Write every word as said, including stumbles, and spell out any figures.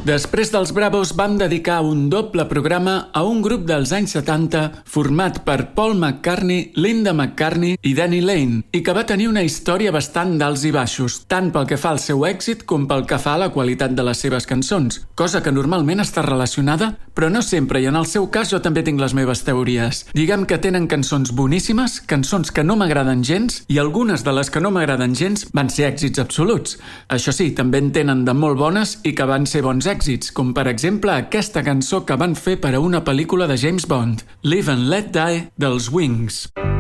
Després dels Bravos vam dedicar un doble programa a un grup dels anys setanta format per Paul McCartney, Linda McCartney i Danny Lane i que va tenir una història bastant d'alts i baixos, tant pel que fa al seu èxit com pel que fa a la qualitat de les seves cançons, cosa que normalment està relacionada, però no sempre, i en el seu cas jo també tinc les meves teories. Diguem que tenen cançons boníssimes, cançons que no m'agraden gens i algunes de les que no m'agraden gens van ser èxits absoluts. Això sí, també en tenen de molt bones i que van ser bons èxits. èxits, com per exemple aquesta cançó que van fer per a una pel·lícula de James Bond, Live and Let Die, dels Wings.